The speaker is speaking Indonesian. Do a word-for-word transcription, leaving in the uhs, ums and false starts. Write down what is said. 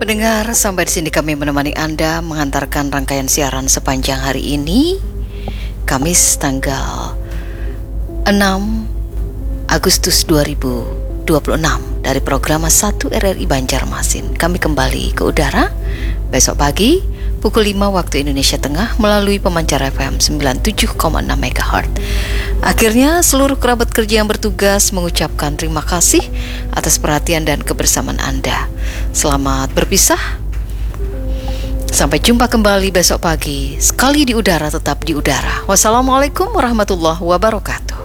Pendengar, sampai di sini kami menemani Anda mengantarkan rangkaian siaran sepanjang hari ini, Kamis tanggal enam Agustus dua ribu dua puluh enam, dari program satu R R I Banjarmasin. Kami kembali ke udara besok pagi pukul lima waktu Indonesia Tengah melalui pemancar F M sembilan puluh tujuh koma enam megahertz. Akhirnya seluruh kerabat kerja yang bertugas mengucapkan terima kasih atas perhatian dan kebersamaan Anda. Selamat berpisah. Sampai jumpa kembali besok pagi. Sekali di udara tetap di udara. Wassalamualaikum warahmatullahi wabarakatuh.